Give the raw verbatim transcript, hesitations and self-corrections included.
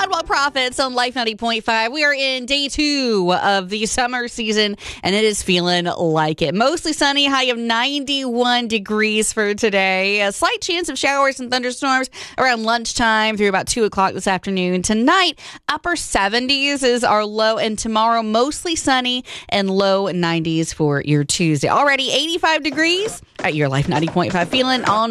Caldwell Prophets on Life ninety point five. We are in day two of the summer season, and it is feeling like it. Mostly sunny, high of ninety-one degrees for today. A slight chance of showers and thunderstorms around lunchtime through about two o'clock this afternoon. Tonight, upper seventies is our low, and tomorrow, mostly sunny and low nineties for your Tuesday. Already eighty-five degrees at your Life ninety point five feeling on